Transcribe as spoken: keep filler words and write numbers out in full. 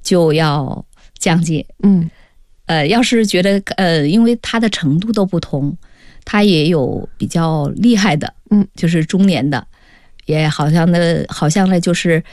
就要降阶。 嗯， 呃，要是觉得呃，因为他的程度都不同，他也有比较厉害的， 嗯， 就是中年的，也好像的，好像呢就是